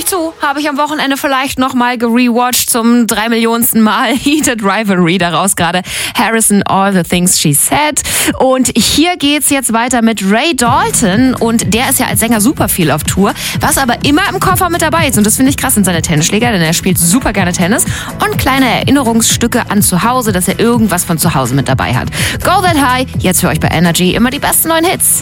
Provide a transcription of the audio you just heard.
zu, habe ich am Wochenende vielleicht nochmal gerewatcht zum 3 Millionensten Mal. Heated Rivalry, daraus gerade Harrison, All the Things She Said. Und hier geht's jetzt weiter mit Ray Dalton und der ist ja als Sänger super viel auf Tour, was aber immer im Koffer mit dabei ist. Und das finde ich krass, sind seine Tennisschläger, denn er spielt super gerne Tennis und kleine Erinnerungsstücke an zu Hause, dass er irgendwas von zu Hause mit dabei hat. Go That High, jetzt für euch bei Energy, immer die besten neuen Hits.